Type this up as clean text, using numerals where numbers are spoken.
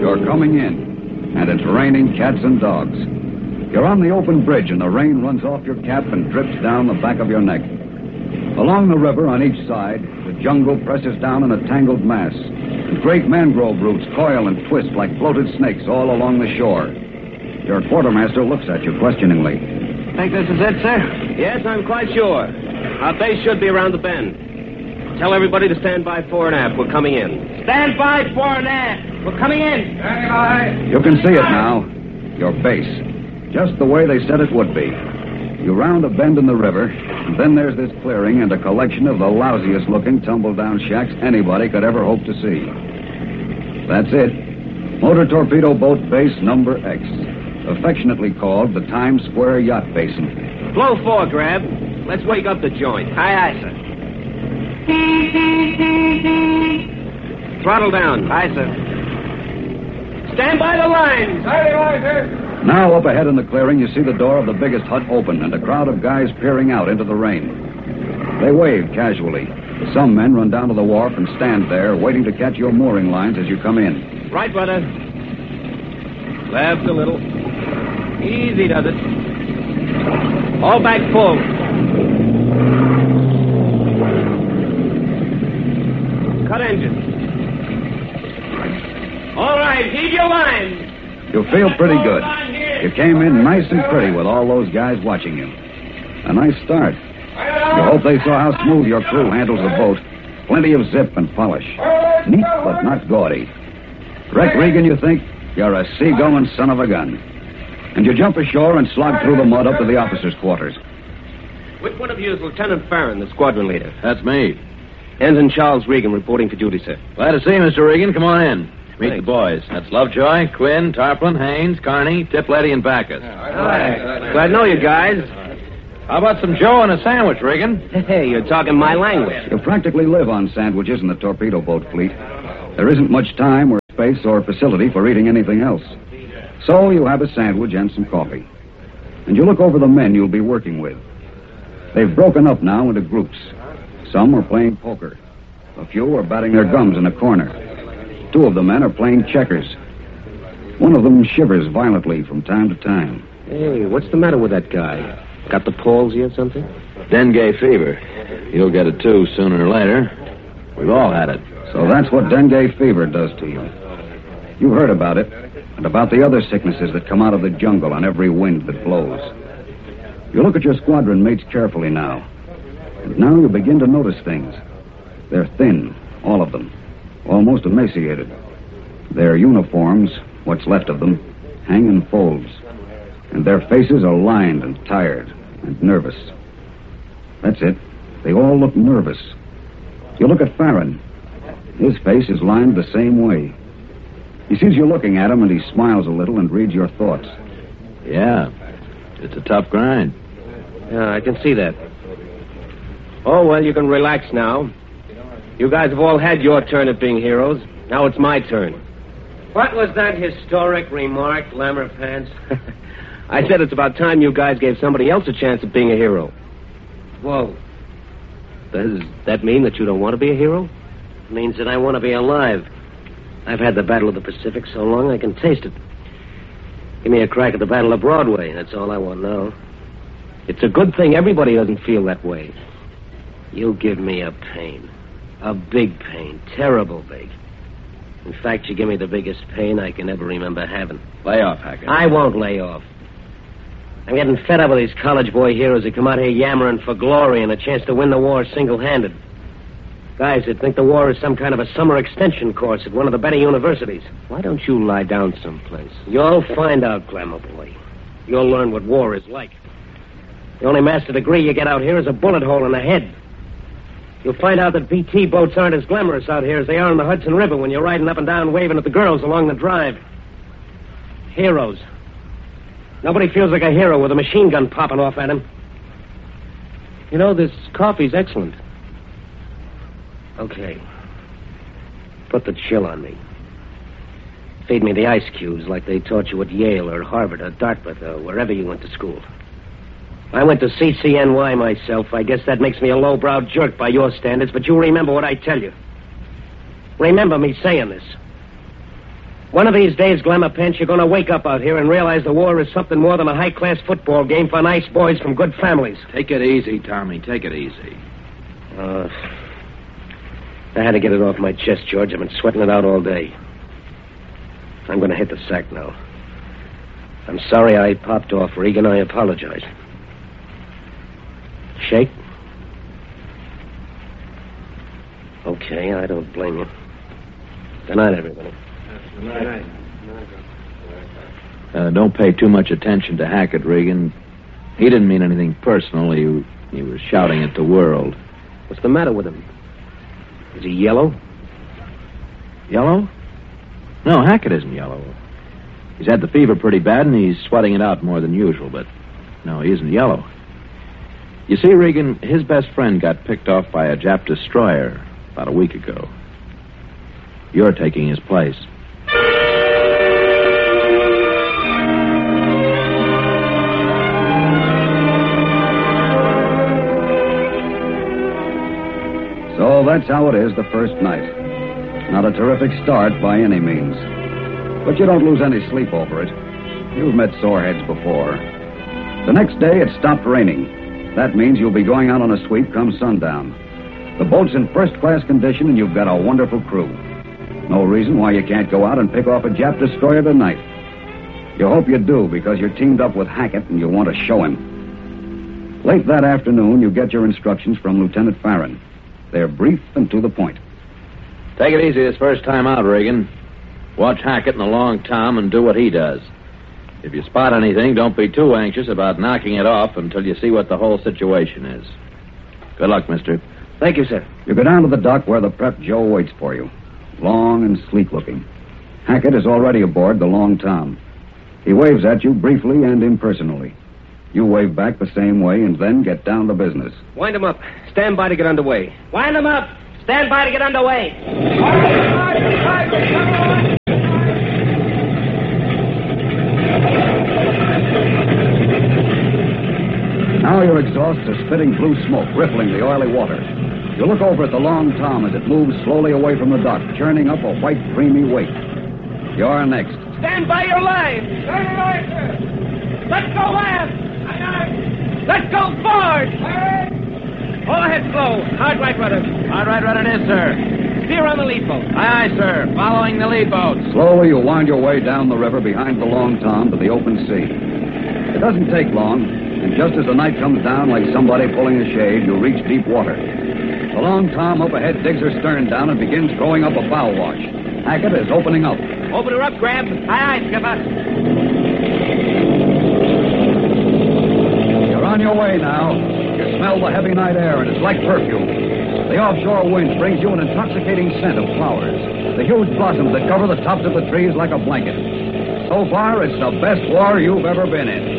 You're coming in, and it's raining cats and dogs. You're on the open bridge, and the rain runs off your cap and drips down the back of your neck. Along the river on each side, the jungle presses down in a tangled mass. And great mangrove roots coil and twist like floated snakes all along the shore. Your quartermaster looks at you questioningly. Think this is it, sir? Yes, I'm quite sure. Our base should be around the bend. Tell everybody to stand by fore and aft. We're coming in. Stand by, fore and aft. We're coming in. Stand by. You can see it now. Your base. Just the way they said it would be. You round a bend in the river, and then there's this clearing and a collection of the lousiest-looking tumble-down shacks anybody could ever hope to see. That's it. Motor Torpedo Boat Base Number X, affectionately called the Times Square Yacht Basin. Blow fore, Grab. Let's wake up the joint. Aye, aye, sir. Throttle down. Aye, sir. Stand by the lines. Aye, aye, sir. Now, up ahead in the clearing, you see the door of the biggest hut open and a crowd of guys peering out into the rain. They wave casually. Some men run down to the wharf and stand there, waiting to catch your mooring lines as you come in. Right, brother. Left a little. Easy does it. All back full. Cut engine. All right, heave your line. You feel pretty good. You came in nice and pretty with all those guys watching you. A nice start. You hope they saw how smooth your crew handles the boat. Plenty of zip and polish. Neat, but not gaudy. Rec Regan, you think? You're a seagoing son of a gun. And you jump ashore and slog through the mud up to the officers' quarters. Which one of you is Lieutenant Farron, the squadron leader? That's me. Ensign Charles Regan reporting for duty, sir. Glad to see you, Mr. Regan. Come on in. Meet Thanks. the boys. That's Lovejoy, Quinn, Tarplin, Haynes, Carney, Tipletty, and Backus. Glad to know you guys. How about some Joe and a sandwich, Regan? Hey, you're talking my language. You practically live on sandwiches in the torpedo boat fleet. There isn't much time or space or facility for eating anything else. So you have a sandwich and some coffee. And you look over the men you'll be working with. They've broken up now into groups. Some are playing poker. A few are batting their gums in a corner. Two of the men are playing checkers. One of them shivers violently from time to time. Hey, what's the matter with that guy? Got the palsy or something? Dengue fever. You'll get it, too, sooner or later. We've all had it. So that's what dengue fever does to you. You've heard about it, and about the other sicknesses that come out of the jungle on every wind that blows. You look at your squadron mates carefully now. And now you begin to notice things. They're thin, all of them. Almost emaciated. Their uniforms, what's left of them, hang in folds. And their faces are lined and tired and nervous. That's it. They all look nervous. You look at Farron. His face is lined the same way. He sees you looking at him, and he smiles a little and reads your thoughts. Yeah. It's a tough grind. Yeah, I can see that. Oh, well, you can relax now. You guys have all had your turn at being heroes. Now it's my turn. What was that historic remark, Glamour Pants? I said it's about time you guys gave somebody else a chance at being a hero. Whoa. Does that mean that you don't want to be a hero? It means that I want to be alive. I've had the Battle of the Pacific so long I can taste it. Give me a crack at the Battle of Broadway. That's all I want now. It's a good thing everybody doesn't feel that way. You give me a pain. A big pain. Terrible big. In fact, you give me the biggest pain I can ever remember having. Lay off, Hackett. I won't lay off. I'm getting fed up with these college boy heroes that come out here yammering for glory and a chance to win the war single-handed. Guys that think the war is some kind of a summer extension course at one of the better universities. Why don't you lie down someplace? You'll find out, Glamour Boy. You'll learn what war is like. The only master degree you get out here is a bullet hole in the head. You'll find out that BT boats aren't as glamorous out here as they are in the Hudson River when you're riding up and down waving at the girls along the drive. Heroes. Nobody feels like a hero with a machine gun popping off at him. You know, this coffee's excellent. Okay. Put the chill on me. Feed me the ice cubes like they taught you at Yale or Harvard or Dartmouth or wherever you went to school. I went to CCNY myself. I guess that makes me a low-browed jerk by your standards, but you remember what I tell you. Remember me saying this. One of these days, Glamour Pinch, you're going to wake up out here and realize the war is something more than a high-class football game for nice boys from good families. Take it easy, Tommy. Take it easy. I had to get it off my chest, George. I've been sweating it out all day. I'm going to hit the sack now. I'm sorry I popped off, Regan. I apologize. Shake? Okay, I don't blame you. Good night, everybody. Good night. Don't pay too much attention to Hackett, Regan. He didn't mean anything personal. He was shouting at the world. What's the matter with him? Is he yellow? Yellow? No, Hackett isn't yellow. He's had the fever pretty bad, and he's sweating it out more than usual, but no, he isn't yellow. You see, Regan, his best friend got picked off by a Jap destroyer about a week ago. You're taking his place. So that's how it is the first night. Not a terrific start by any means. But you don't lose any sleep over it. You've met soreheads before. The next day, it stopped raining. That means you'll be going out on a sweep come sundown. The boat's in first-class condition, and you've got a wonderful crew. No reason why you can't go out and pick off a Jap destroyer tonight. You hope you do, because you're teamed up with Hackett, and you want to show him. Late that afternoon, you get your instructions from Lieutenant Farron. They're brief and to the point. Take it easy this first time out, Regan. Watch Hackett and the Long Tom and do what he does. If you spot anything, don't be too anxious about knocking it off until you see what the whole situation is. Good luck, mister. Thank you, sir. You go down to the dock where the Prep Joe waits for you. Long and sleek-looking. Hackett is already aboard the Long Tom. He waves at you briefly and impersonally. You wave back the same way and then get down to business. Wind him up. Stand by to get underway. Wind them up. Stand by to get underway. Now your exhausts are spitting blue smoke, rippling the oily water. You look over at the Long Tom as it moves slowly away from the dock, churning up a white, creamy wake. You're next. Stand by your line. Let's go left. Let's go forward. All ahead slow. Hard right rudder. Hard right rudder it is, sir. Steer on the lead boat. Aye, sir. Following the lead boat. Slowly you wind your way down the river behind the Long Tom to the open sea. It doesn't take long, and just as the night comes down like somebody pulling a shade, you reach deep water. The Long Tom up ahead digs her stern down and begins throwing up a bow wash. Hackett is opening up. Open her up, Grab. Aye, Skipper. You're on your way now. You smell the heavy night air, and it's like perfume. The offshore wind brings you an intoxicating scent of flowers. The huge blossoms that cover the tops of the trees like a blanket. So far, it's the best war you've ever been in.